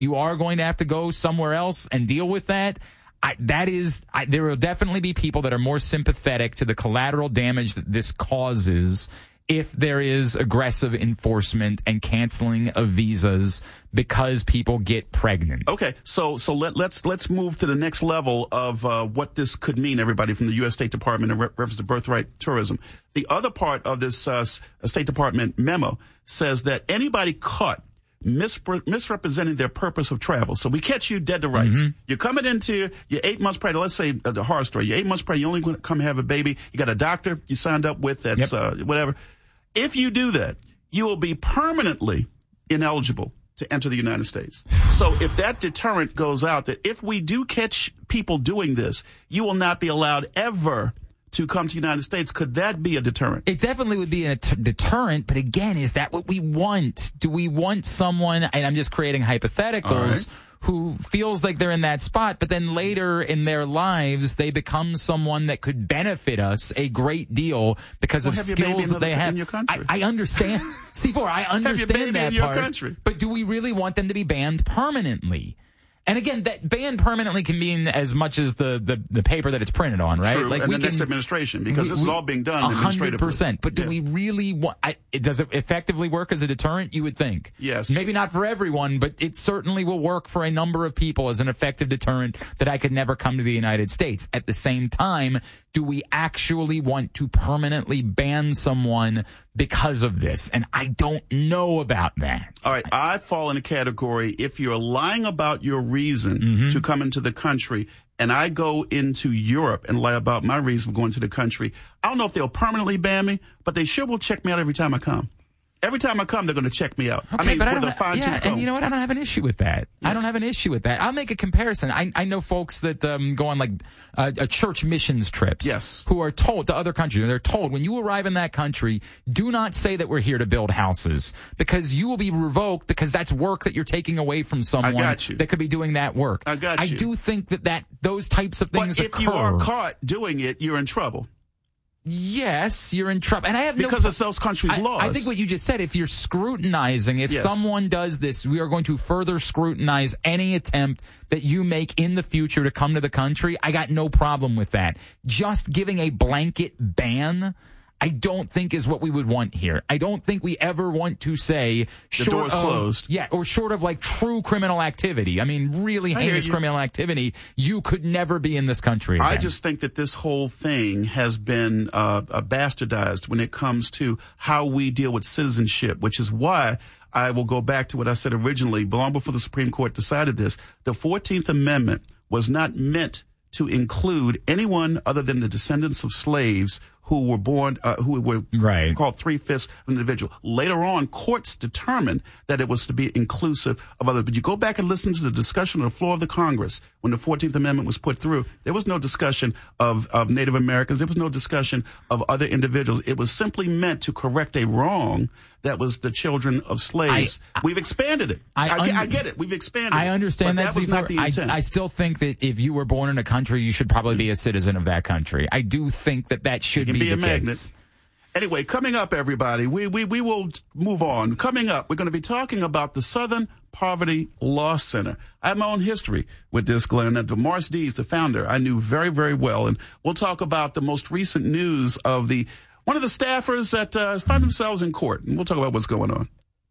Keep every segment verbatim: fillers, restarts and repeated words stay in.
you are going to have to go somewhere else and deal with that. I, that is, I, there will definitely be people that are more sympathetic to the collateral damage that this causes if there is aggressive enforcement and canceling of visas because people get pregnant. Okay, so so let, let's let's move to the next level of uh, what this could mean, everybody, from the U S State Department in re- reference to birthright tourism. The other part of this uh, State Department memo says that anybody caught Mispre- misrepresenting their purpose of travel. So we catch you dead to rights. Mm-hmm. You're coming into, you're eight months pregnant. Let's say uh, the horror story. You're eight months pregnant. You only going to come have a baby. You got a doctor you signed up with that's yep. uh, whatever. If you do that, you will be permanently ineligible to enter the United States. So if that deterrent goes out, that if we do catch people doing this, you will not be allowed ever to come to the United States. Could that be a deterrent? It definitely would be a t- deterrent, but again, is that what we want? Do we want someone, and I'm just creating hypotheticals, right, who feels like they're in that spot, but then later in their lives, they become someone that could benefit us a great deal because well, of skills that they have. In your country. I, I understand. C four, I understand that in your part. Country. But do we really want them to be banned permanently? And again, that ban permanently can mean as much as the, the, the paper that it's printed on, right? True, like and we the can, next administration, because we, this is all being done administratively. one hundred percent. But do yeah. we really want, I, it, does it effectively work as a deterrent? You would think. Yes. Maybe not for everyone, but it certainly will work for a number of people as an effective deterrent that I could never come to the United States. At the same time, do we actually want to permanently ban someone because of this? And I don't know about that. All right. I fall in a category, if you're lying about your reason mm-hmm. to come into the country, and I go into Europe and lie about my reason for going to the country, I don't know if they'll permanently ban me, but they sure will check me out every time I come. Every time I come, they're going to check me out. Okay, I mean, but with I a fine-tooth yeah, comb. And you know what? I don't have an issue with that. Yeah. I don't have an issue with that. I'll make a comparison. I, I know folks that um, go on like uh, a church missions trips. Yes. Who are told to other countries, and they're told when you arrive in that country, do not say that we're here to build houses because you will be revoked because that's work that you're taking away from someone I got you. that could be doing that work. I got I you. I do think that, that those types of things but if occur. you are caught doing it, you're in trouble. Yes, you're in trouble. And I have no because it's those countries' I, laws. I think what you just said, if you're scrutinizing, if yes. someone does this, we are going to further scrutinize any attempt that you make in the future to come to the country. I got no problem with that. Just giving a blanket ban, I don't think is what we would want here. I don't think we ever want to say the door's of, closed. Yeah, or short of like true criminal activity. I mean, really I heinous criminal activity. You could never be in this country again. I just think that this whole thing has been uh, uh, bastardized when it comes to how we deal with citizenship, which is why I will go back to what I said originally, long before the Supreme Court decided this. The fourteenth Amendment was not meant to include anyone other than the descendants of slaves who were born, uh, who were right. called three-fifths of an individual. Later on, courts determined that it was to be inclusive of others. But you go back and listen to the discussion on the floor of the Congress when the fourteenth Amendment was put through. There was no discussion of, of Native Americans. There was no discussion of other individuals. It was simply meant to correct a wrong that was the children of slaves. I, I, We've expanded it. I, I, under, I get it. We've expanded it. I understand but that. That was not the intent. I, I still think that if you were born in a country, you should probably be a citizen of that country. I do think that that should you can be, be the a magnet. Case. Anyway, coming up, everybody, we, we, we will move on. Coming up, we're going to be talking about the Southern Poverty Law Center. I have my own history with this, Glenn. And Morris Dees, the founder, I knew very, very well. And we'll talk about the most recent news of the one of the staffers that uh, find themselves in court. And we'll talk about what's going on.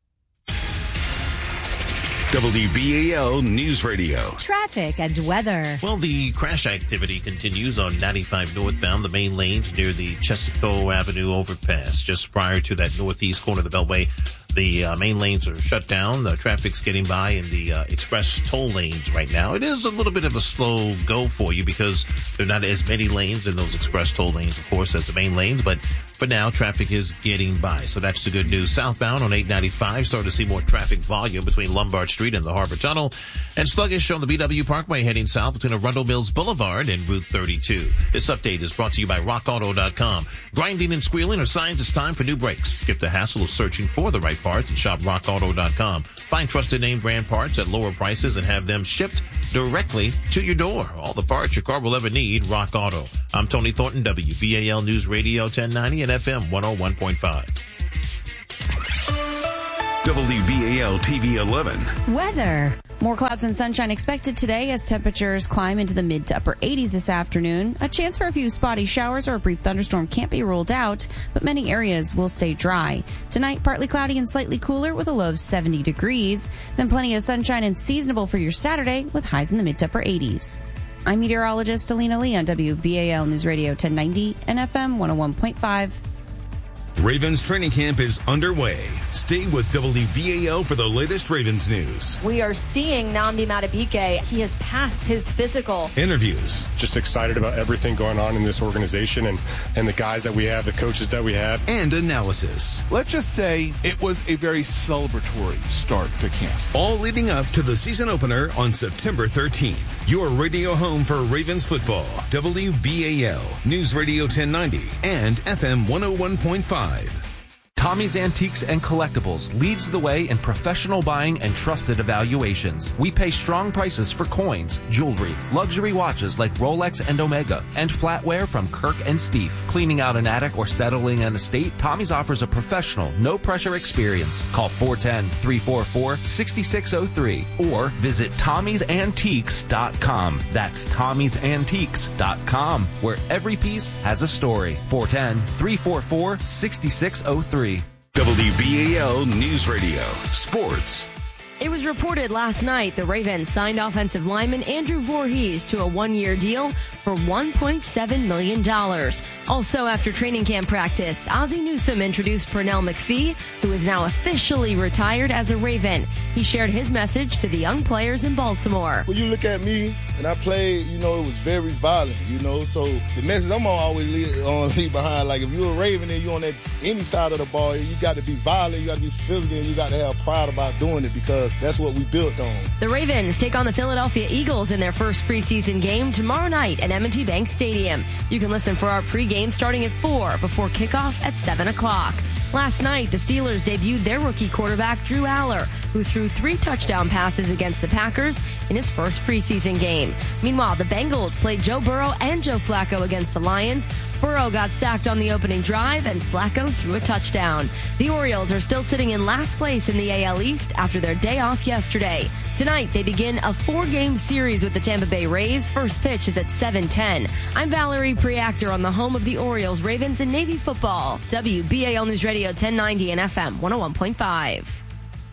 W B A L News Radio. Traffic and weather. Well, the crash activity continues on ninety-five northbound, the main lanes near the Chesapeake Avenue overpass. Just prior to that northeast corner of the Beltway, the uh, main lanes are shut down. The traffic's getting by in the uh, express toll lanes right now. It is a little bit of a slow go for you because there are not as many lanes in those express toll lanes, of course, as the main lanes. But for now, traffic is getting by. So that's the good news. Southbound on eight ninety-five, starting to see more traffic volume between Lombard Street and the Harbor Tunnel. And sluggish on the B W Parkway heading south between Arundel Mills Boulevard and Route thirty-two. This update is brought to you by rock auto dot com. Grinding and squealing are signs it's time for new brakes. Skip the hassle of searching for the right parts and shop rock auto dot com. Find trusted name brand parts at lower prices and have them shipped directly to your door. All the parts your car will ever need, Rock Auto. I'm Tony Thornton, W B A L News Radio ten ninety and F M one oh one point five. W B A L T V eleven. Weather. More clouds and sunshine expected today as temperatures climb into the mid to upper eighties this afternoon. A chance for a few spotty showers or a brief thunderstorm can't be ruled out, but many areas will stay dry. Tonight, partly cloudy and slightly cooler with a low of seventy degrees. Then plenty of sunshine and seasonable for your Saturday with highs in the mid to upper eighties. I'm meteorologist Alina Lee on W B A L News Radio ten ninety and F M one oh one point five. Ravens training camp is underway. Stay with W B A L for the latest Ravens news. We are seeing Nnamdi Madubuike. He has passed his physical. Interviews. Just excited about everything going on in this organization and, and the guys that we have, the coaches that we have. And analysis. Let's just say it was a very celebratory start to camp. All leading up to the season opener on September thirteenth. Your radio home for Ravens football. W B A L News Radio ten ninety and F M one oh one point five. Tommy's Antiques and Collectibles leads the way in professional buying and trusted evaluations. We pay strong prices for coins, jewelry, luxury watches like Rolex and Omega, and flatware from Kirk and Steve. Cleaning out an attic or settling an estate, Tommy's offers a professional, no-pressure experience. Call four one zero, three four four, six six zero three or visit Tommy's Antiques dot com. That's Tommy's Antiques dot com, where every piece has a story. four one zero, three four four, six six zero three. W B A L News Radio Sports. It was reported last night the Ravens signed offensive lineman Andrew Voorhees to a one-year deal for one point seven million dollars. Also, after training camp practice, Ozzie Newsome introduced Pernell McPhee, who is now officially retired as a Raven. He shared his message to the young players in Baltimore. When you look at me, and I played, you know, it was very violent, you know, so the message I'm gonna always leave, uh, leave behind, like if you're a Raven and you're on that any side of the ball, you got to be violent, you got to be physical, and you got to have pride about doing it because that's what we built on. The Ravens take on the Philadelphia Eagles in their first preseason game tomorrow night at M and T Bank Stadium. You can listen for our pregame starting at four before kickoff at seven o'clock. Last night, the Steelers debuted their rookie quarterback, Drew Aller, who threw three touchdown passes against the Packers in his first preseason game. Meanwhile, the Bengals played Joe Burrow and Joe Flacco against the Lions. Burrow got sacked on the opening drive, and Flacco threw a touchdown. The Orioles are still sitting in last place in the A L East after their day off yesterday. Tonight, they begin a four-game series with the Tampa Bay Rays. First pitch is at seven ten. I'm Valerie Preactor on the home of the Orioles, Ravens, and Navy football. W B A L News Radio ten ninety and F M one oh one point five.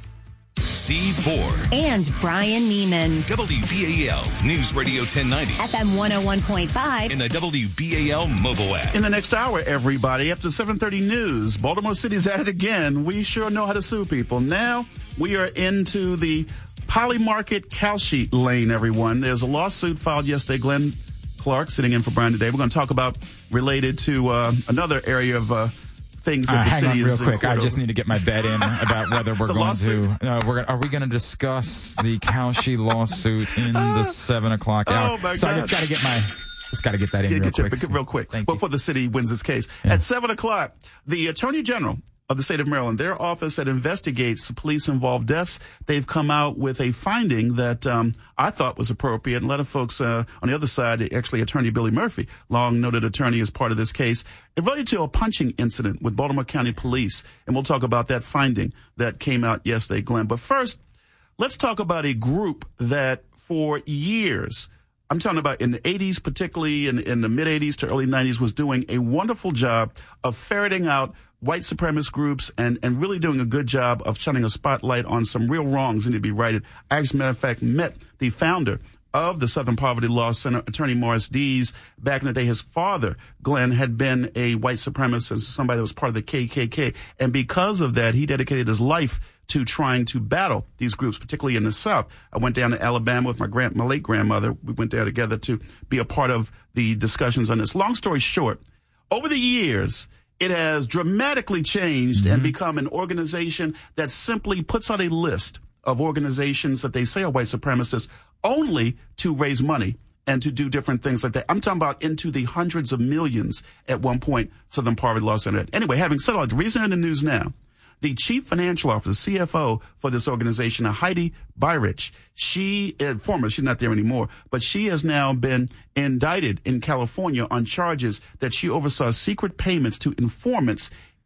C four. And Brian Neiman. W B A L News Radio ten ninety. F M one oh one point five. In the W B A L mobile app. In the next hour, everybody, after seven thirty news, Baltimore City's at it again. We sure know how to sue people. Now we are into the Polymarket Calsheet lane, everyone. There's a lawsuit filed yesterday. Glenn Clark sitting in for Brian today. We're going to talk about related to uh, another area of uh, things that uh, the hang city on real is quick. I over. just need to get my bet in about whether we're going lawsuit? to. Uh, we're gonna, are we going to discuss the Kalshi lawsuit in the seven o'clock hour? Oh my so God. I just got to get my. Just got to get that in Yeah, real get your, quick. get real quick. Thank Before you. the city wins this case. Yeah. At seven o'clock, the Attorney General of the state of Maryland, their office that investigates police-involved deaths, they've come out with a finding that um, I thought was appropriate. And a lot of folks uh, on the other side, actually Attorney Billy Murphy, long-noted attorney, is part of this case. It related to a punching incident with Baltimore County Police. And we'll talk about that finding that came out yesterday, Glenn. But first, let's talk about a group that for years, I'm talking about in the eighties, particularly in, in the mid-eighties to early nineties, was doing a wonderful job of ferreting out white supremacist groups and, and really doing a good job of shining a spotlight on some real wrongs that need to be righted. I, as a matter of fact, met the founder of the Southern Poverty Law Center, Attorney Morris Dees. Back in the day, his father, Glenn, had been a white supremacist, somebody that was part of the K K K. And because of that, he dedicated his life to trying to battle these groups, particularly in the South. I went down to Alabama with my grand, my late grandmother. We went there together to be a part of the discussions on this. Long story short, over the years, it has dramatically changed mm-hmm. and become an organization that simply puts out a list of organizations that they say are white supremacists only to raise money and to do different things like that. I'm talking about into the hundreds of millions at one point, Southern Poverty Law Center. Anyway, having said all that, the reason in the news now, the chief financial officer, C F O for this organization, Heidi Beirich, she, uh, former, she's not there anymore, but she has now been indicted in California on charges that she oversaw secret payments to informants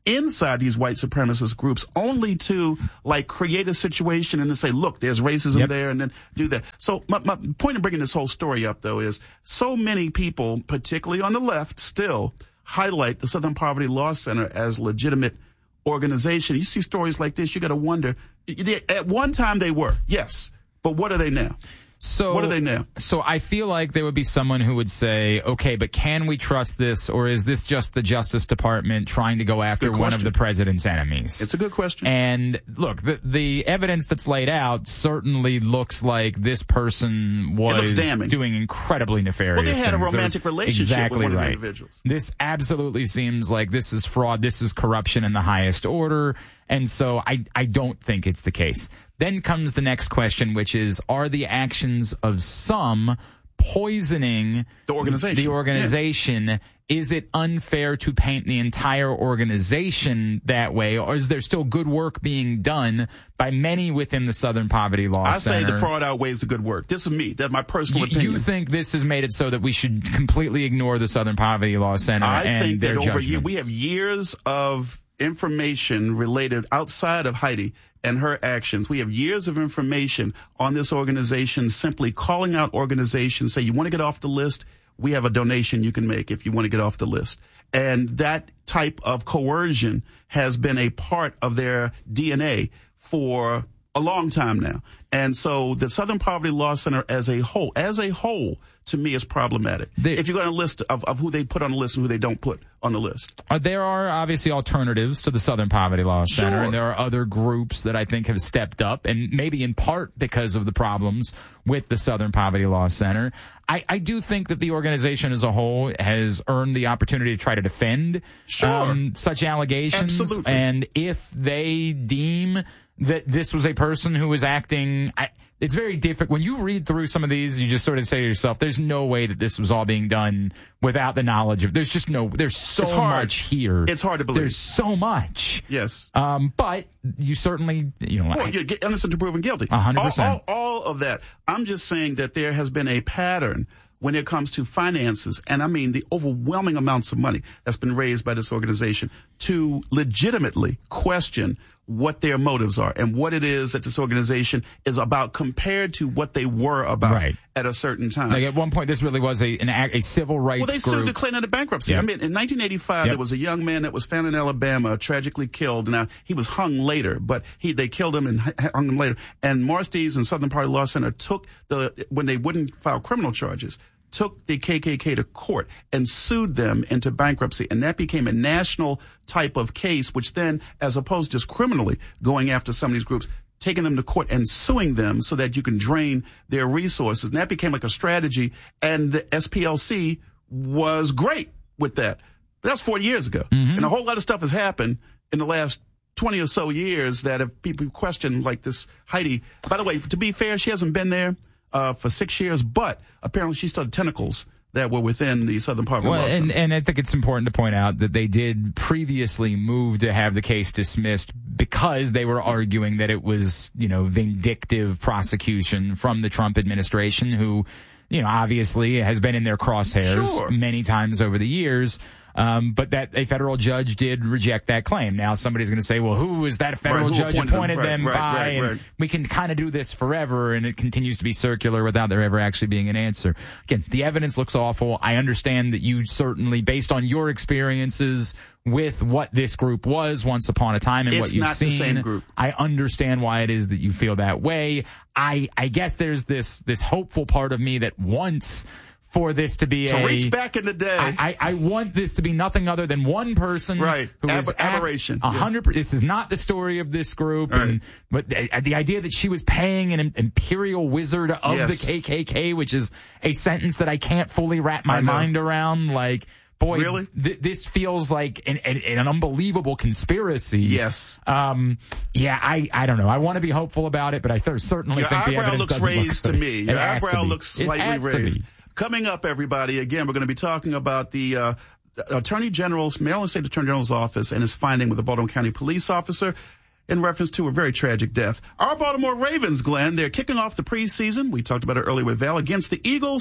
inside these white supremacist groups only to like create a situation and then say, look, there's racism yep. there, and then do that. So my, my point in bringing this whole story up, though, is so many people, particularly on the left, still highlight the Southern Poverty Law Center as legitimate organization. You see stories like this, you got to wonder. At one time they were, yes, but what are they now? So what are they now? So I feel like there would be someone who would say, okay, but can we trust this, or is this just the Justice Department trying to go after one of the president's enemies? It's a good question. And look, the, the evidence that's laid out certainly looks like this person was doing incredibly nefarious things. Well, they had things. a romantic There's, relationship exactly with one right. of the individuals. This absolutely seems like this is fraud. This is corruption in the highest order. And so I, I don't think it's the case. Then comes the next question, which is, are the actions of some poisoning the organization? The organization? Yeah. Is it unfair to paint the entire organization that way, or is there still good work being done by many within the Southern Poverty Law I Center? I say the fraud outweighs the good work. This is me. That's my personal you, opinion. You think this has made it so that we should completely ignore the Southern Poverty Law Center I and think their that over judgments? year, we have years of information related outside of Heidi and her actions. We have years of information on this organization, simply calling out organizations, say, you want to get off the list? We have a donation you can make if you want to get off the list. And that type of coercion has been a part of their D N A for a long time now. And so the Southern Poverty Law Center as a whole, as a whole, to me is problematic. They, if you're going to list of, of who they put on the list and who they don't put on the list. Uh, there are obviously alternatives to the Southern Poverty Law Center, sure. and there are other groups that I think have stepped up, and maybe in part because of the problems with the Southern Poverty Law Center. I, I do think that the organization as a whole has earned the opportunity to try to defend sure. um, such allegations. Absolutely. And if they deem that this was a person who was acting... I, it's very difficult. When you read through some of these, you just sort of say to yourself, there's no way that this was all being done without the knowledge of... There's just no... There's so much here. It's hard to believe. There's so much. Yes. Um, but you certainly, you know... Well, I, you get innocent to proven guilty. one hundred percent. All, all, all of that. I'm just saying that there has been a pattern when it comes to finances, and I mean the overwhelming amounts of money that's been raised by this organization, to legitimately question what their motives are and what it is that this organization is about compared to what they were about right. at a certain time. Like at one point, this really was a an, a civil rights group. Well, they group. sued the Clinton into bankruptcy. Yep. I mean, in nineteen eighty-five, yep. there was a young man that was found in Alabama, tragically killed. Now, he was hung later, but he they killed him and hung him later. And Morris Dees and Southern Poverty Law Center took the, when they wouldn't file criminal charges, took the K K K to court and sued them into bankruptcy. And that became a national type of case, which then, as opposed to just criminally going after some of these groups, taking them to court and suing them so that you can drain their resources. And that became like a strategy. And the S P L C was great with that. But that was forty years ago. Mm-hmm. And a whole lot of stuff has happened in the last twenty or so years that have people question, like this Heidi. By the way, to be fair, she hasn't been there Uh, for six years, but apparently she still had tentacles that were within the Southern Poverty well, Law Center. And, and I think it's important to point out that they did previously move to have the case dismissed because they were arguing that it was, you know, vindictive prosecution from the Trump administration, who, you know, obviously has been in their crosshairs sure. many times over the years. Um, but that a federal judge did reject that claim. Now somebody's going to say, well, who is that federal right, judge appointed, appointed them, them? Right, by? right, right, and we can kind of do this forever, and it continues to be circular without there ever actually being an answer. Again, the evidence looks awful. I understand that you certainly, based on your experiences with what this group was once upon a time and it's what you've not seen, the same group. I understand why it is that you feel that way. I, I guess there's this, this hopeful part of me that wants for this to be to a... reach back in the day. I, I, I want this to be nothing other than one person right. who Ab- is aberration. A hundred. Yeah. This is not the story of this group, right. and but the, the idea that she was paying an imperial wizard of yes. the K K K, which is a sentence that I can't fully wrap my mind around, like... Boy, really? th- this feels like an, an, an unbelievable conspiracy. Yes. Um, yeah, I, I don't know. I want to be hopeful about it, but I th- certainly Your think the eyebrow evidence looks doesn't raised look to me. Your eyebrow be. looks slightly raised. Coming up, everybody, again, we're going to be talking about the uh, Attorney General's, Maryland State Attorney General's office and his finding with the Baltimore County police officer in reference to a very tragic death. Our Baltimore Ravens, Glenn, they're kicking off the preseason. We talked about it earlier with Val, against the Eagles.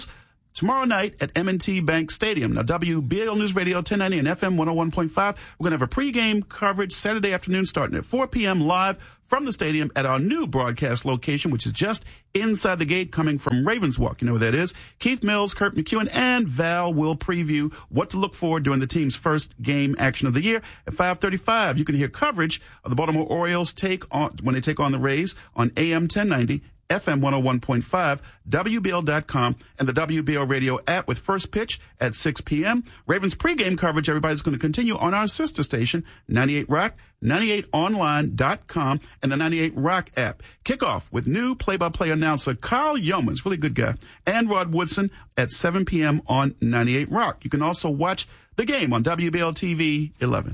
tomorrow night at M and T Bank Stadium. Now, W B A L News Radio ten ninety and F M one oh one point five. We're going to have a pregame coverage Saturday afternoon starting at four p.m. live from the stadium at our new broadcast location, which is just inside the gate coming from Ravenswalk. You know where that is. Keith Mills, Kurt McEwen, and Val will preview what to look for during the team's first game action of the year. At five thirty-five, you can hear coverage of the Baltimore Orioles take on when they take on the Rays on A M ten ninety, F M one oh one point five, W B L dot com, and the W B L radio app with first pitch at six p.m. Ravens pregame coverage, everybody's going to continue on our sister station, ninety-eight Rock, ninety-eight online dot com, and the ninety-eight Rock app. Kickoff with new play-by-play announcer Kyle Yeomans, really good guy, and Rod Woodson at seven p.m. on ninety-eight Rock. You can also watch the game on W B L T V eleven.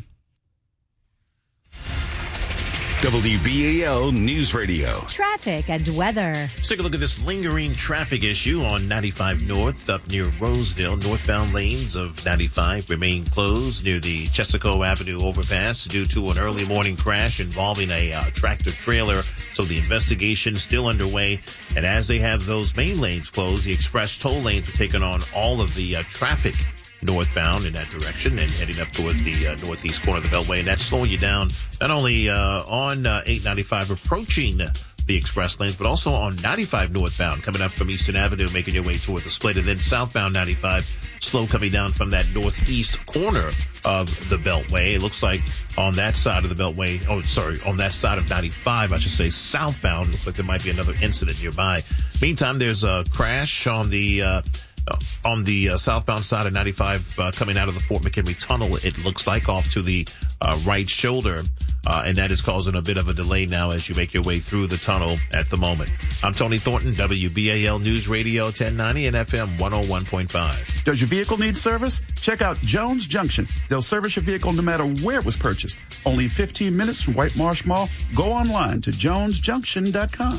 W B A L News Radio. Traffic and weather. Let's take a look at this lingering traffic issue on ninety-five North up near Rosedale. Northbound lanes of ninety-five remain closed near the Chesapeake Avenue overpass due to an early morning crash involving a uh, tractor trailer. So the investigation is still underway. And as they have those main lanes closed, the express toll lanes are taking on all of the uh, traffic northbound in that direction and heading up toward the uh, northeast corner of the Beltway. And that's slowing you down not only uh, on uh, eight ninety-five approaching the express lanes, but also on ninety-five northbound coming up from Eastern Avenue, making your way toward the split. And then southbound ninety-five, slow coming down from that northeast corner of the Beltway. It looks like on that side of the Beltway, oh, sorry, on that side of ninety-five, I should say southbound, looks like there might be another incident nearby. Meantime, there's a crash on the uh, Uh, on the uh, southbound side of ninety-five, uh, coming out of the Fort McHenry Tunnel, it looks like, off to the uh, right shoulder, uh, and that is causing a bit of a delay now as you make your way through the tunnel at the moment. I'm Tony Thornton, W B A L News Radio ten ninety and F M one oh one point five. Does your vehicle need service? Check out Jones Junction. They'll service your vehicle no matter where it was purchased. Only fifteen minutes from White Marsh Mall. Go online to jones junction dot com.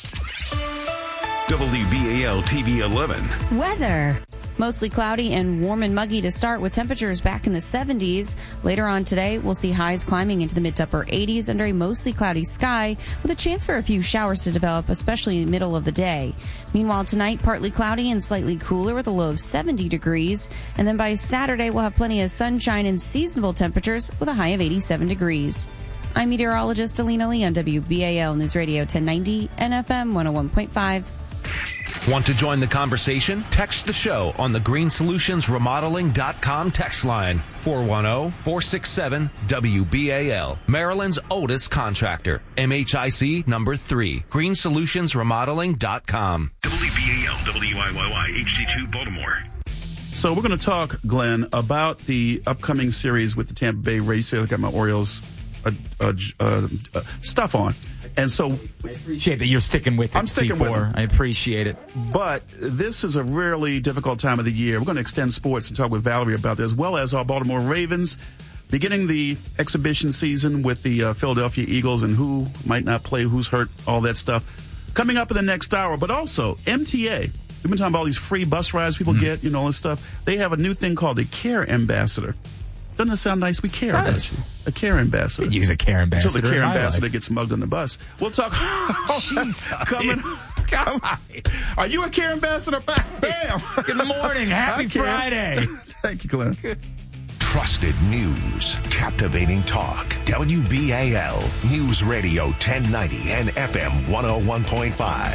W B A L T V eleven. Weather. Mostly cloudy and warm and muggy to start with temperatures back in the seventies. Later on today, we'll see highs climbing into the mid to upper eighties under a mostly cloudy sky with a chance for a few showers to develop, especially in the middle of the day. Meanwhile, tonight, partly cloudy and slightly cooler with a low of seventy degrees. And then by Saturday, we'll have plenty of sunshine and seasonable temperatures with a high of eighty-seven degrees. I'm meteorologist Alina Lee on W B A L News Radio ten ninety and F M one oh one point five. Want to join the conversation? Text the show on the green solutions remodeling dot com text line four one zero, four six seven, W B A L. Maryland's oldest contractor. M H I C number three. green solutions remodeling dot com. W B A L W I Y Y H D two Baltimore. So we're going to talk, Glenn, about the upcoming series with the Tampa Bay Rays. I got my Orioles uh, uh, uh, uh, stuff on. And so I appreciate that you're sticking with it, I'm sticking C four. with it. I appreciate it. But this is a really difficult time of the year. We're going to extend sports and talk with Valerie about this, as well as our Baltimore Ravens beginning the exhibition season with the uh, Philadelphia Eagles and who might not play, who's hurt, all that stuff. Coming up in the next hour, but also M T A. We've been talking about all these free bus rides people mm-hmm. get, you know, all this stuff. They have a new thing called a Care Ambassador. Doesn't it sound nice? We care about you. A care ambassador. Use a care ambassador. Until the care ambassador gets mugged on the bus. We'll talk. Jesus. Coming. Come on. Are you a care ambassador? Bam. Good morning. Happy Friday. Thank you, Glenn. Trusted news. Captivating talk. W B A L News Radio ten ninety and F M one oh one point five.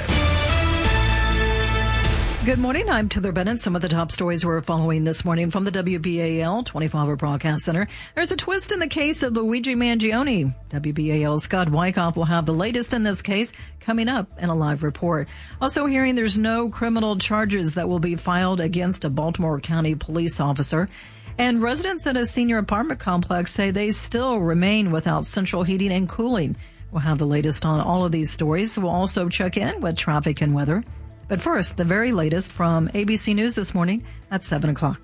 Good morning. I'm Taylor Bennett. Some of the top stories we're following this morning from the W B A L twenty-four hour broadcast center. There's a twist in the case of Luigi Mangione. W B A L's Scott Wyckoff will have the latest in this case coming up in a live report. Also hearing there's no criminal charges that will be filed against a Baltimore County police officer. And residents at a senior apartment complex say they still remain without central heating and cooling. We'll have the latest on all of these stories. We'll also check in with traffic and weather. But first, the very latest from A B C News this morning at seven o'clock.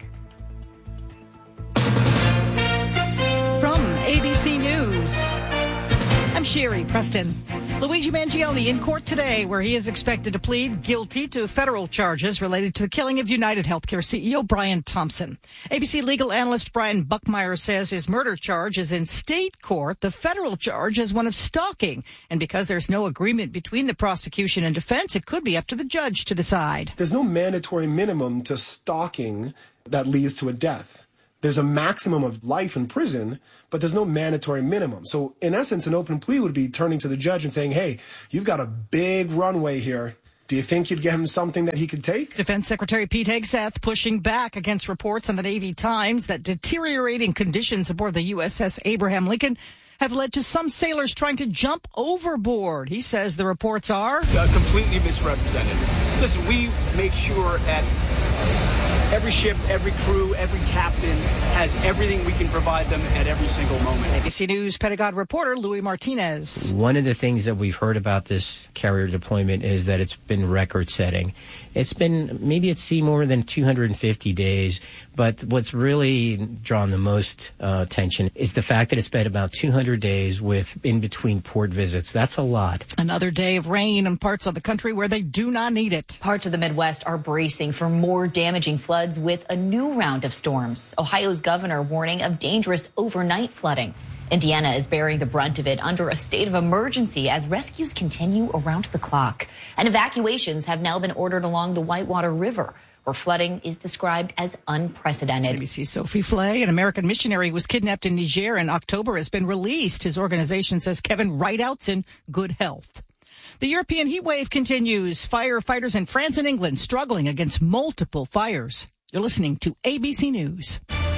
From A B C News, I'm Sherry Preston. Luigi Mangione in court today, where he is expected to plead guilty to federal charges related to the killing of United Healthcare C E O Brian Thompson. A B C legal analyst Brian Buckmeyer says his murder charge is in state court. The federal charge is one of stalking. And because there's no agreement between the prosecution and defense, it could be up to the judge to decide. There's no mandatory minimum to stalking that leads to a death. There's a maximum of life in prison, but there's no mandatory minimum. So in essence, an open plea would be turning to the judge and saying, hey, you've got a big runway here. Do you think you'd get him something that he could take? Defense Secretary Pete Hegseth pushing back against reports on the Navy Times that deteriorating conditions aboard the U S S Abraham Lincoln have led to some sailors trying to jump overboard. He says the reports are uh, completely misrepresented. Listen, we make sure at every ship, every crew, every captain has everything we can provide them at every single moment. A B C News Pentagon reporter Louis Martinez. One of the things that we've heard about this carrier deployment is that it's been record-setting. It's been maybe at sea more than two hundred fifty days, but what's really drawn the most uh, attention is the fact that it's been about two hundred days with in-between port visits. That's a lot. Another day of rain in parts of the country where they do not need it. Parts of the Midwest are bracing for more damaging floods with a new round of storms. Ohio's governor warning of dangerous overnight flooding. Indiana is bearing the brunt of it under a state of emergency as rescues continue around the clock. And evacuations have now been ordered along the Whitewater River, where flooding is described as unprecedented. A B C's Sophie Flay, an American missionary who was kidnapped in Niger in October, has been released. His organization says Kevin Rideout's in good health. The European heat wave continues. Firefighters in France and England struggling against multiple fires. You're listening to A B C News.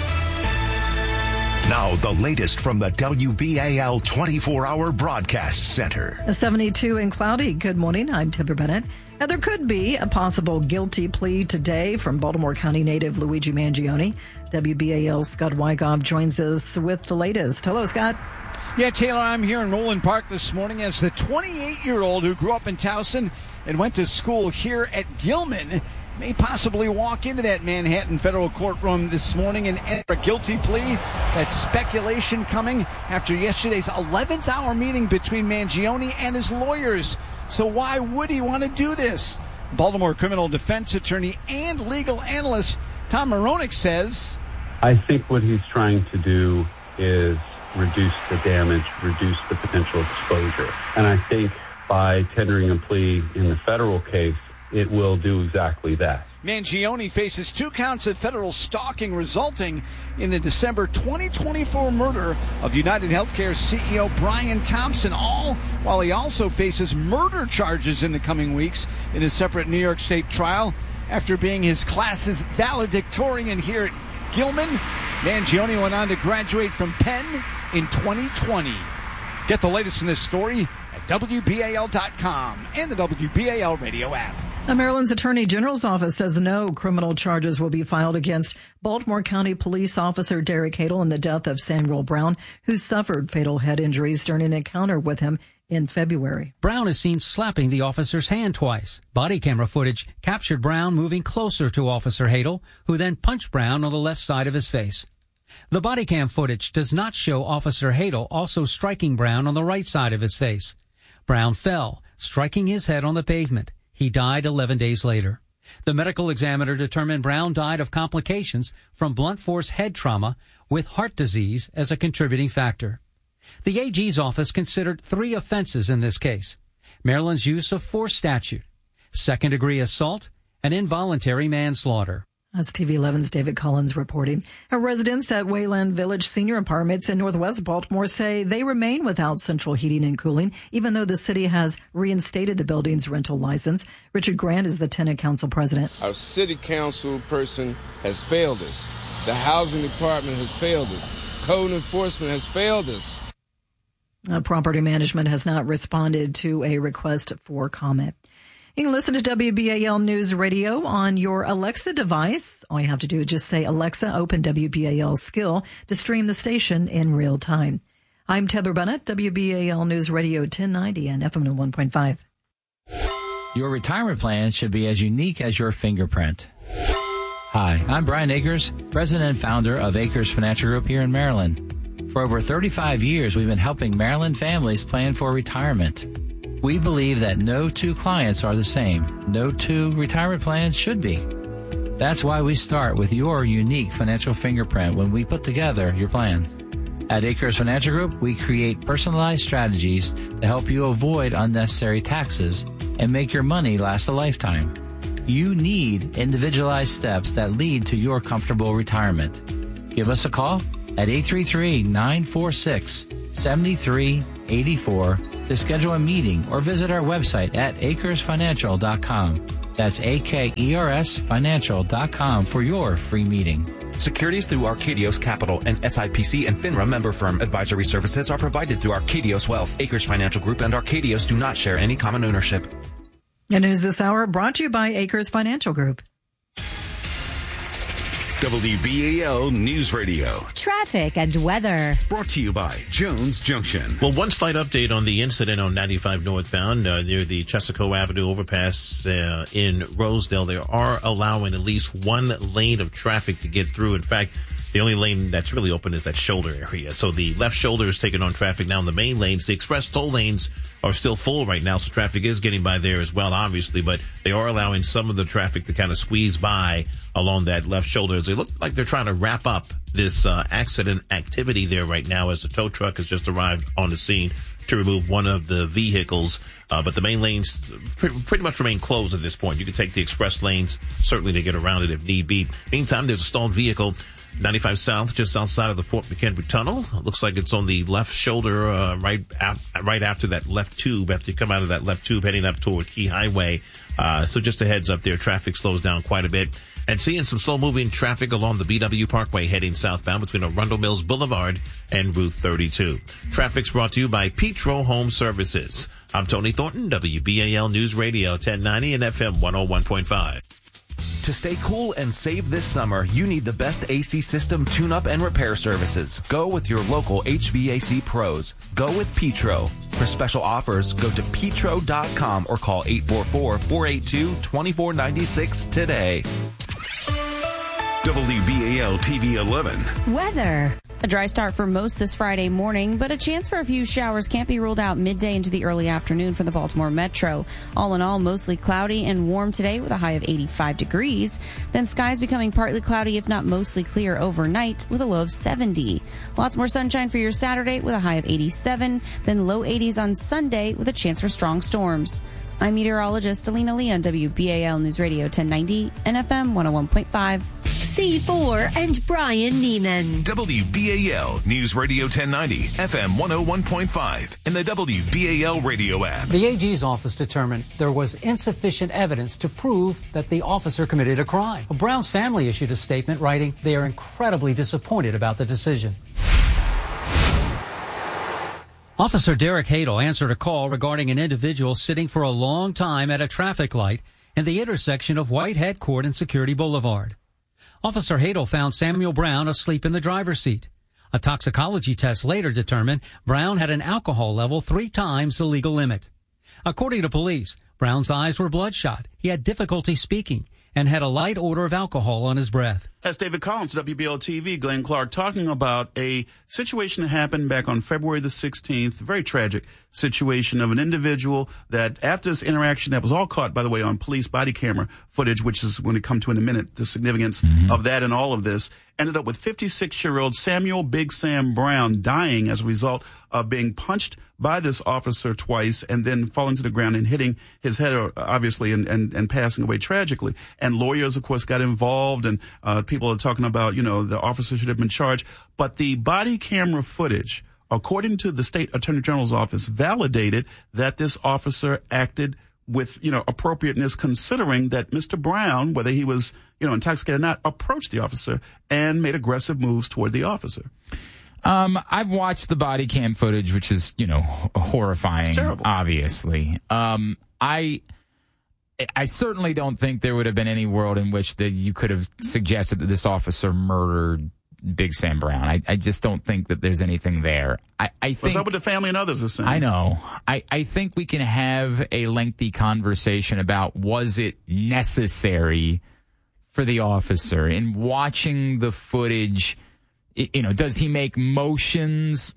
Now, the latest from the W B A L twenty-four hour Broadcast Center. A seventy-two and cloudy. Good morning. I'm Tipper Bennett. Now, there could be a possible guilty plea today from Baltimore County native Luigi Mangione. W B A L's Scott Wyckoff joins us with the latest. Hello, Scott. Yeah, Taylor, I'm here in Roland Park this morning as the twenty-eight-year-old who grew up in Towson and went to school here at Gilman may possibly walk into that Manhattan federal courtroom this morning and enter a guilty plea. That's speculation coming after yesterday's eleventh hour meeting between Mangione and his lawyers. So why would he want to do this? Baltimore criminal defense attorney and legal analyst Tom Moronic says, I think what he's trying to do is reduce the damage, reduce the potential exposure. And I think by tendering a plea in the federal case, it will do exactly that. Mangione faces two counts of federal stalking resulting in the December twenty twenty-four murder of United Healthcare C E O Brian Thompson, all while he also faces murder charges in the coming weeks in a separate New York State trial. After being his class's valedictorian here at Gilman, Mangione went on to graduate from Penn in twenty twenty. Get the latest in this story at W B A L dot com and the W B A L radio app. Maryland's Attorney General's office says no criminal charges will be filed against Baltimore County Police Officer Derek Hadel in the death of Samuel Brown, who suffered fatal head injuries during an encounter with him in February. Brown is seen slapping the officer's hand twice. Body camera footage captured Brown moving closer to Officer Hadel, who then punched Brown on the left side of his face. The body cam footage does not show Officer Hadel also striking Brown on the right side of his face. Brown fell, striking his head on the pavement. He died eleven days later. The medical examiner determined Brown died of complications from blunt force head trauma with heart disease as a contributing factor. The A G's office considered three offenses in this case: Maryland's use of force statute, second-degree assault, and involuntary manslaughter. That's T V eleven's David Collins reporting. Our residents at Wayland Village Senior Apartments in Northwest Baltimore say they remain without central heating and cooling, even though the city has reinstated the building's rental license. Richard Grant is the tenant council president. Our city council person has failed us. The housing department has failed us. Code enforcement has failed us. Uh, property management has not responded to a request for comment. You can listen to W B A L News Radio on your Alexa device. All you have to do is just say, Alexa, open W B A L Skill to stream the station in real time. I'm Heather Bennett, W B A L News Radio ten ninety and F M one point five. Your retirement plan should be as unique as your fingerprint. Hi, I'm Brian Akers, president and founder of Akers Financial Group here in Maryland. For over thirty-five years, we've been helping Maryland families plan for retirement. We believe that no two clients are the same. No two retirement plans should be. That's why we start with your unique financial fingerprint when we put together your plan. At Acres Financial Group, we create personalized strategies to help you avoid unnecessary taxes and make your money last a lifetime. You need individualized steps that lead to your comfortable retirement. Give us a call at eight three three, nine four six, seven three eight four to schedule a meeting or visit our website at acres financial dot com. That's A K E R S financial dot com for your free meeting. Securities through Arcadios Capital, and S I P C and FINRA member firm. Advisory services are provided through Arcadios Wealth. Acres Financial Group and Arcadios do not share any common ownership. And news this hour brought to you by Acres Financial Group. W B A L News Radio. Traffic and weather. Brought to you by Jones Junction. Well, one slight update on the incident on ninety-five northbound uh, near the Chesapeake Avenue overpass uh, in Rosedale. They are allowing at least one lane of traffic to get through. In fact, the only lane that's really open is that shoulder area. So the left shoulder is taking on traffic now in the main lanes. The express toll lanes are still full right now, so traffic is getting by there as well, obviously, but they are allowing some of the traffic to kind of squeeze by along that left shoulder. They look like they're trying to wrap up this uh, accident activity there right now as the tow truck has just arrived on the scene to remove one of the vehicles. Uh, but the main lanes pretty, pretty much remain closed at this point. You can take the express lanes, certainly to get around it if need be. Meantime, there's a stalled vehicle, ninety-five South, just outside of the Fort McHenry Tunnel. Looks like it's on the left shoulder, uh, right af- right after that left tube, after you come out of that left tube heading up toward Key Highway. Uh, so just a heads up there, traffic slows down quite a bit. And seeing some slow-moving traffic along the B W Parkway heading southbound between Arundel Mills Boulevard and Route thirty-two. Traffic's brought to you by Petro Home Services. I'm Tony Thornton, W B A L News Radio ten ninety and F M one oh one point five. To stay cool and save this summer, you need the best A C system tune-up and repair services. Go with your local H V A C pros. Go with Petro. For special offers, go to petro dot com or call eight four four, four eight two, two four nine six today. W B A L T V eleven. Weather. A dry start for most this Friday morning, but a chance for a few showers can't be ruled out midday into the early afternoon for the Baltimore Metro. All in all, mostly cloudy and warm today with a high of eighty-five degrees. Then skies becoming partly cloudy, if not mostly clear overnight with a low of seventy. Lots more sunshine for your Saturday with a high of eighty-seven, then low eighties on Sunday with a chance for strong storms. I'm meteorologist Alina Lee on W B A L News Radio ten ninety and F M one oh one point five. C four and Brian Neiman. W B A L News Radio ten ninety, F M one oh one point five, and the W B A L radio app. The A G's office determined there was insufficient evidence to prove that the officer committed a crime. Brown's family issued a statement writing they are incredibly disappointed about the decision. Officer Derek Hadel answered a call regarding an individual sitting for a long time at a traffic light in the intersection of Whitehead Court and Security Boulevard. Officer Hadel found Samuel Brown asleep in the driver's seat. A toxicology test later determined Brown had an alcohol level three times the legal limit. According to police, Brown's eyes were bloodshot. He had difficulty speaking and had a light odor of alcohol on his breath. That's David Collins, W B L T V, Glenn Clark, talking about a situation that happened back on February the sixteenth, very tragic situation of an individual that after this interaction that was all caught, by the way, on police body camera footage, which is going to come to in a minute, the significance mm-hmm. of that and all of this, ended up with fifty-six-year-old Samuel Big Sam Brown dying as a result of being punched by this officer twice and then falling to the ground and hitting his head, obviously, and, and, and passing away tragically. And lawyers, of course, got involved, and uh, people are talking about, you know, the officer should have been charged. But the body camera footage, according to the state attorney general's office, validated that this officer acted with, you know, appropriateness, considering that Mister Brown, whether he was, you know, intoxicated or not, approached the officer and made aggressive moves toward the officer. Um, I've watched the body cam footage, which is, you know, horrifying, it's terrible. Obviously. Um, I, I certainly don't think there would have been any world in which that you could have suggested that this officer murdered Big Sam Brown. I, I just don't think that there's anything there. I, I think. What's up with the family and others are saying? I know. I, I think we can have a lengthy conversation about, was it necessary for the officer? In watching the footage, you know, does he make motions?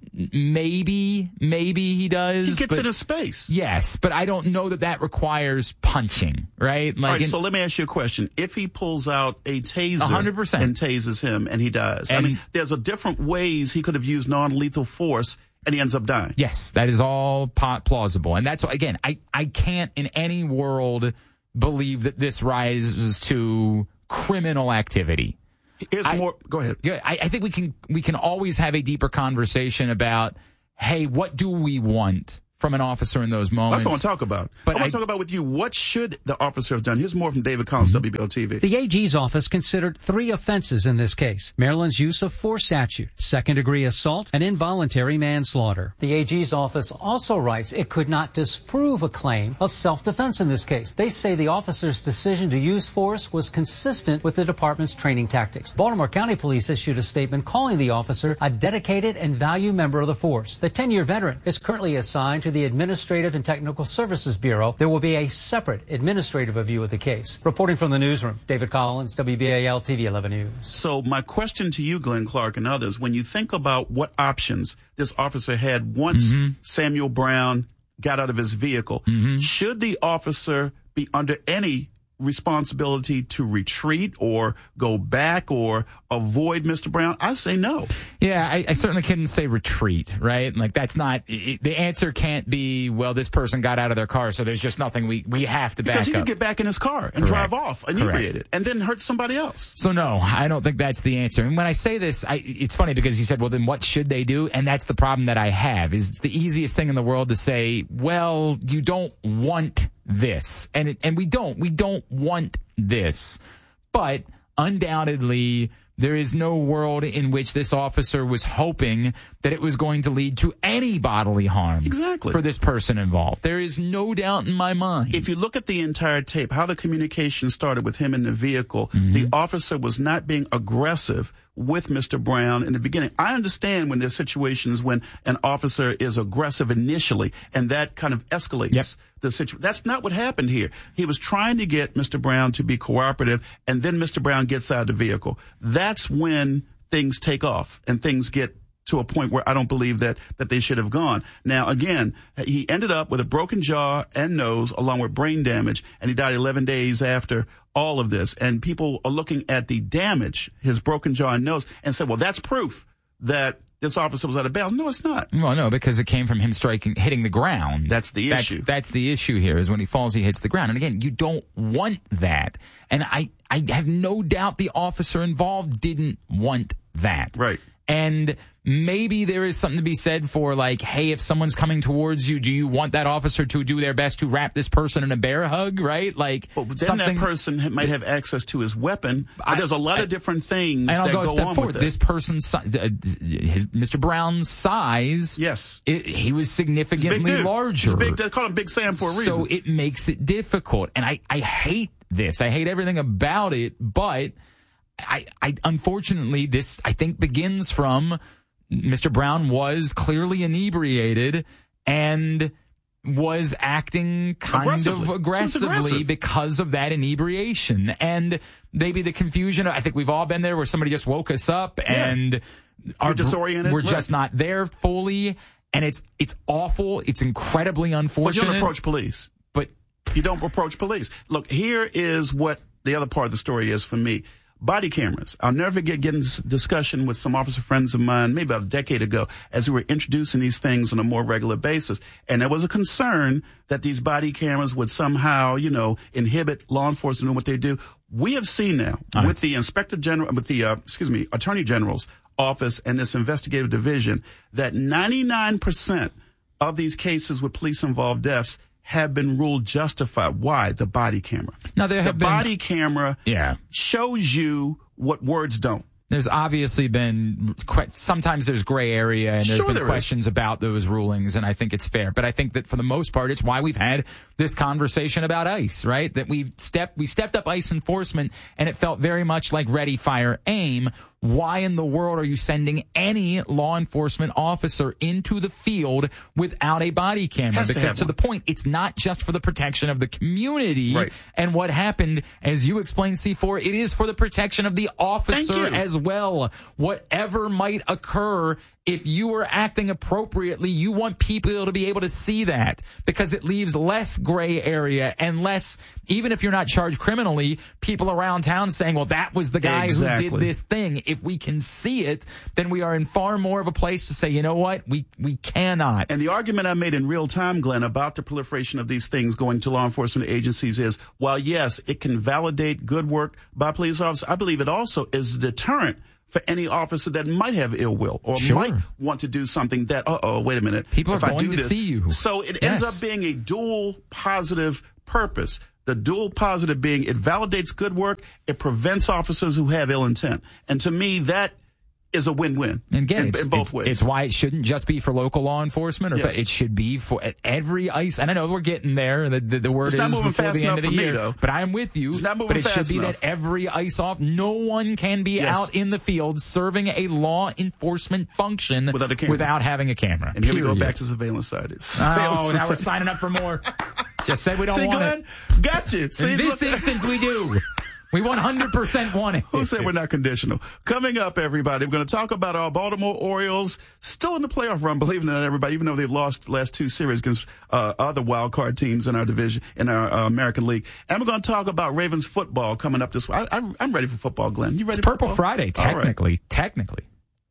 Maybe, maybe he does. He gets but, in his space. Yes, but I don't know that that requires punching, right? Like, All right, in, so let me ask you a question. If he pulls out a taser one hundred percent. and tases him and he dies, And- I mean, there's a different ways he could have used non-lethal force and he ends up dying. Yes, that is all po- plausible. And that's, again, I, I can't in any world believe that this rises to criminal activity. Here's I, more. Go ahead. I, I think we can we can always have a deeper conversation about, hey, what do we want from an officer in those moments? That's what I want to talk about. But I want I- to talk about with you, what should the officer have done? Here's more from David Collins, W B O T V. The A G's office considered three offenses in this case: Maryland's use of force statute, second-degree assault, and involuntary manslaughter. The A G's office also writes it could not disprove a claim of self-defense in this case. They say the officer's decision to use force was consistent with the department's training tactics. Baltimore County Police issued a statement calling the officer a dedicated and valued member of the force. The ten-year veteran is currently assigned to the Administrative and Technical Services Bureau. There will be a separate administrative review of the case. Reporting from the newsroom, David Collins, W B A L T V eleven News. So my question to you, Glenn Clark, and others, when you think about what options this officer had once Mm-hmm. Samuel Brown got out of his vehicle, Mm-hmm. should the officer be under any responsibility to retreat or go back or avoid Mister Brown? I say no. Yeah, I, I certainly couldn't say retreat, right? Like, that's not, it, the answer can't be, well, this person got out of their car, so there's just nothing we, we have to back Because he up. could get back in his car and Correct. drive off, Correct. inebriated, and then hurt somebody else. So no, I don't think that's the answer. And when I say this, I, it's funny because you said, well, then what should they do? And that's the problem that I have, is it's the easiest thing in the world to say, well, you don't want this. And it, and we don't. We don't want this. But undoubtedly, there is no world in which this officer was hoping that it was going to lead to any bodily harm exactly. for this person involved. There is no doubt in my mind. If you look at the entire tape, how the communication started with him in the vehicle, Mm-hmm. the officer was not being aggressive with Mister Brown in the beginning. I understand when there's situations when an officer is aggressive initially and that kind of escalates Yep. the situation. That's not what happened here. He was trying to get Mister Brown to be cooperative, and then Mister Brown gets out of the vehicle. That's when things take off and things get to a point where I don't believe that, that they should have gone. Now, again, he ended up with a broken jaw and nose along with brain damage, and he died eleven days after all of this. And people are looking at the damage, his broken jaw and nose, and say, well, that's proof that this officer was out of bounds. No, it's not. Well, no, because it came from him striking, hitting the ground. That's the that's, issue. That's the issue here, is when he falls, he hits the ground. And again, you don't want that. And I, I have no doubt the officer involved didn't want that. Right. And maybe there is something to be said for, like, hey, if someone's coming towards you, do you want that officer to do their best to wrap this person in a bear hug, right? Like, but then something, that person ha- might have access to his weapon. But I- there's a lot I- of different things and I'll that go a go step on forward. with that. This person's size, uh, his, Mister Brown's size, yes, it, he was He's a significantly big dude. larger. He's a big, they call him Big Sam for a reason. So it makes it difficult. And I, I hate this. I hate everything about it. But I, I, unfortunately, this, I think, begins from Mister Brown was clearly inebriated and was acting kind Aggressively. of He was aggressively aggressive. because of that inebriation. And maybe the confusion, I think we've all been there, where somebody just woke us up and You're disoriented. we're Right. just not there fully. And it's it's awful. It's incredibly But unfortunate. you don't approach police. But you don't approach police. Look, here is what the other part of the story is for me. Body cameras. I'll never forget getting this discussion with some officer friends of mine maybe about a decade ago as we were introducing these things on a more regular basis. And there was a concern that these body cameras would somehow, you know, inhibit law enforcement doing what they do. We have seen now Nice. with the Inspector General, with the, uh, excuse me, Attorney General's office and this investigative division that ninety-nine percent of these cases with police involved deaths have been ruled justified. Why? The body camera. Now, there the have been- body camera Yeah. shows you what words don't. There's obviously been que- sometimes there's gray area and there's Sure been there is. questions about those rulings, and I think it's fair. But I think that for the most part, it's why we've had this conversation about ICE, right? That we've stepped we stepped up ICE enforcement, and it felt very much like ready, fire, aim. why in the world are you sending any law enforcement officer into the field without a body camera? Has to Because have to one. the point, it's not just for the protection of the community. Right. And what happened, as you explained, C four, it is for the protection of the officer Thank you. as well. Whatever might occur, if you are acting appropriately, you want people to be able to see that, because it leaves less gray area and less, even if you're not charged criminally, people around town saying, well, that was the guy Exactly. who did this thing. If we can see it, then we are in far more of a place to say, you know what, we, we cannot. And the argument I made in real time, Glenn, about the proliferation of these things going to law enforcement agencies is, while yes, it can validate good work by police officers, I believe it also is a deterrent for any officer that might have ill will or Sure. might want to do something that, uh-oh, wait a minute. People if are I going do to this, see you. So it ends Yes. up being a dual positive purpose. The dual positive being it validates good work, it prevents officers who have ill intent. And to me, that is a win-win And again, in, it's, in both it's, ways. it's why it shouldn't just be for local law enforcement, or Yes. for, it should be for every ICE. And I know we're getting there. The, the, the word It's not is moving before fast the end enough of the for me, year. though. But I'm with you. It's not moving but it should fast be enough. that every ICE off, no one can be Yes. out in the field serving a law enforcement function Without a camera. without having a camera. And here we go Period. back to surveillance side. It's Oh, surveillance now we're is- signing up for more. Just said we don't See, want Glenn? it. Gotcha. See, In this look- instance, we do. We one hundred percent want it. Who said we're not conditional? Coming up, everybody, we're going to talk about our Baltimore Orioles still in the playoff run, believe it or not, everybody, even though they've lost the last two series against uh, other wild card teams in our division, in our uh, American League. And we're going to talk about Ravens football coming up this week. I, I, I'm ready for football, Glenn. You ready It's for Purple football? Friday, All right. technically. Technically.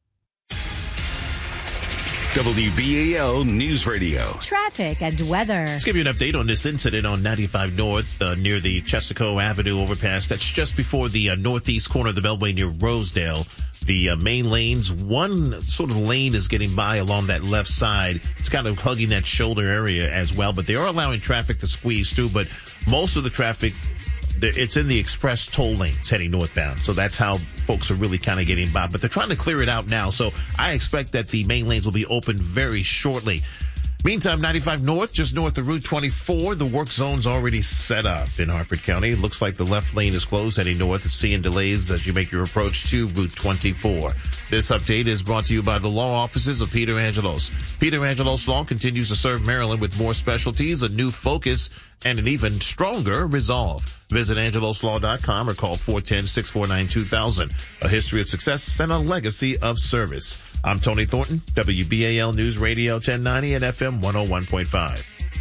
W B A L News Radio. Traffic and weather. Let's give you an update on this incident on ninety-five North uh, near the Chesapeake Avenue overpass. That's just before the uh, northeast corner of the Beltway near Rosedale. The uh, main lanes, one sort of lane is getting by along that left side. It's kind of hugging that shoulder area as well, but they are allowing traffic to squeeze through. But most of the traffic, it's in the express toll lanes heading northbound. So that's how folks are really kind of getting by. But they're trying to clear it out now. So I expect that the main lanes will be open very shortly. Meantime, ninety-five North, just north of Route twenty-four, the work zone's already set up in Harford County. It looks like the left lane is closed heading north. Seeing delays as you make your approach to Route twenty-four. This update is brought to you by the law offices of Peter Angelos. Peter Angelos Law continues to serve Maryland with more specialties, a new focus, and an even stronger resolve. Visit angelos law dot com or call four one zero, six four nine, two thousand. A history of success and a legacy of service. I'm Tony Thornton, W B A L News Radio ten ninety and F M one oh one point five.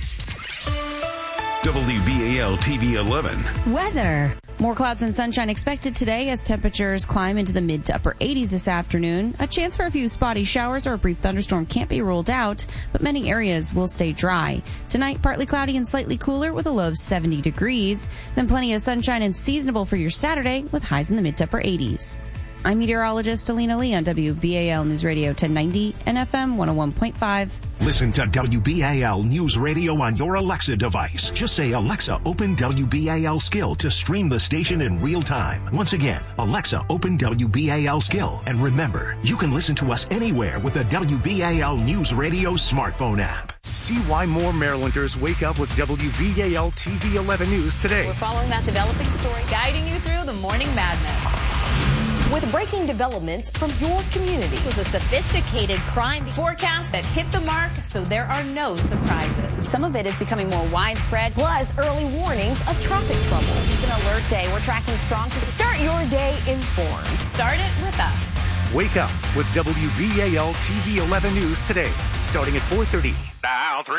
W B A L T V eleven. Weather. More clouds and sunshine expected today as temperatures climb into the mid to upper eighties this afternoon. A chance for a few spotty showers or a brief thunderstorm can't be ruled out, but many areas will stay dry. Tonight, partly cloudy and slightly cooler with a low of seventy degrees. Then plenty of sunshine and seasonable for your Saturday with highs in the mid to upper eighties. I'm meteorologist Alina Lee on W B A L News Radio ten ninety and F M one oh one point five. Listen to W B A L News Radio on your Alexa device. Just say, Alexa, open W B A L Skill to stream the station in real time. Once again, Alexa, open W B A L Skill. And remember, you can listen to us anywhere with the W B A L News Radio smartphone app. See why more Marylanders wake up with W B A L T V eleven News today. We're following that developing story, guiding you through the morning madness. With breaking developments from your community. It was a sophisticated crime forecast that hit the mark, so there are no surprises. Some of it is becoming more widespread, plus early warnings of traffic trouble. It's an alert day. We're tracking strong to start your day informed. Start it with us. Wake up with W B A L T V eleven News today, starting at four thirty. Now, three.